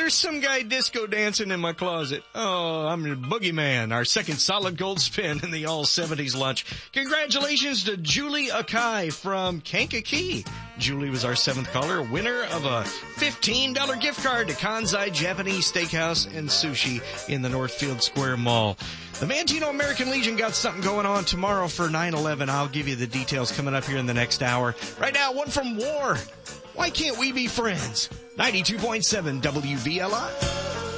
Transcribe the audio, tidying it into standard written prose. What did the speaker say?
there's some guy disco dancing in my closet. Oh, I'm the boogeyman, our second solid gold spin in the all-70s lunch. Congratulations to Julie Akai from Kankakee. Julie was our 7th caller, winner of a $15 gift card to Kansai Japanese Steakhouse and Sushi in the Northfield Square Mall. The Mantino American Legion got something going on tomorrow for 9/11. I'll give you the details coming up here in the next hour. Right now, one from War. Why can't we be friends? 92.7 WVLI.